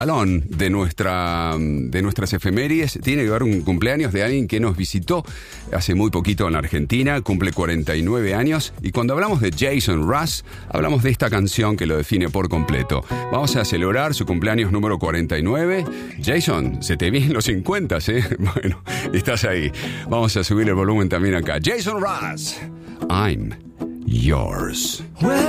Salón de nuestras efemérides tiene que ver un cumpleaños de alguien que nos visitó hace muy poquito en la Argentina, cumple 49 años, y cuando hablamos de Jason Mraz, hablamos de esta canción que lo define por completo. Vamos a celebrar su cumpleaños número 49. Jason, se te vienen los 50, ¿eh? Bueno, estás ahí. Vamos a subir el volumen también acá. Jason Mraz, I'm yours.